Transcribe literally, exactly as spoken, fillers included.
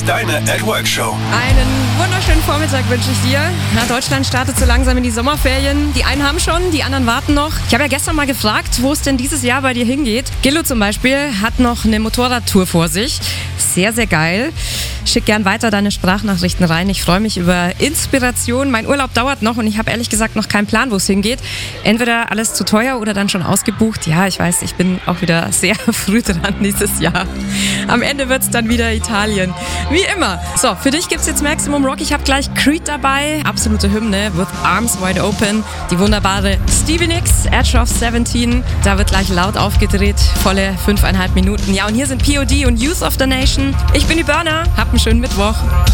deine At Work Show. Einen wunderschönen Vormittag wünsche ich dir. Ja, Deutschland startet so langsam in die Sommerferien. Die einen haben schon, die anderen warten noch. Ich habe ja gestern mal gefragt, wo es denn dieses Jahr bei dir hingeht. Gillo zum Beispiel hat noch eine Motorradtour vor sich. Sehr, sehr geil. Schick gern weiter deine Sprachnachrichten rein. Ich freue mich über Inspiration. Mein Urlaub dauert noch und ich habe ehrlich gesagt noch keinen Plan, wo es hingeht. Entweder alles zu teuer oder dann schon ausgebucht. Ja, ich weiß, ich bin auch wieder sehr früh dran dieses Jahr. Am Ende wird es dann wieder Italien. Wie immer. So, für dich gibt es jetzt Maximum Rock. Ich habe gleich Creed dabei. Absolute Hymne. With Arms Wide Open. Die wunderbare Stevie Nicks. Edge of seventeen. Da wird gleich laut aufgedreht. Volle fünfeinhalb Minuten. Ja, und hier sind P O D und Youth of the Nation. Ich bin die Burner. Hab einen schönen Mittwoch.